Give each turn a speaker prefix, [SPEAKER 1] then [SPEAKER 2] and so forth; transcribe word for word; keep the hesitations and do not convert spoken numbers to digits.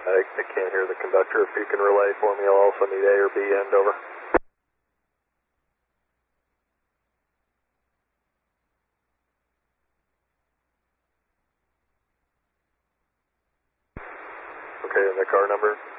[SPEAKER 1] I, I can't hear the conductor. If you can relay for me, I'll also need A or B end, over. Okay, and the car number?